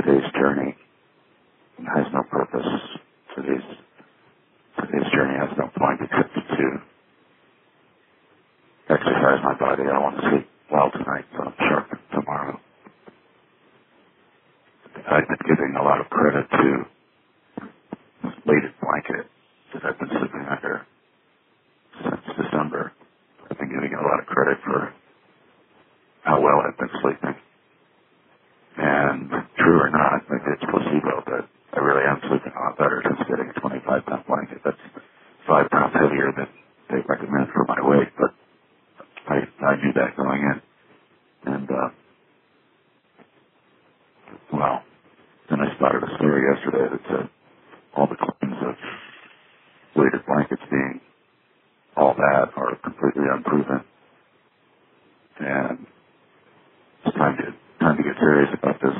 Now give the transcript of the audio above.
today's journey has no purpose. Today's journey has no point except to exercise my body. I want to sleep well tonight, so I'm sharp tomorrow. I've been giving a lot of credit to this weighted blanket that I've been sleeping under since December. I've been giving it a lot of credit for how well I've been sleeping. And true or not, maybe it's placebo, but I really am sleeping a lot better since getting a 25-pound blanket. That's 5 pounds heavier than they recommend for my weight, but I knew that going in. And, well, then I spotted a story yesterday that said all the claims of weighted blankets being all that are completely unproven. And it's time to get serious about this.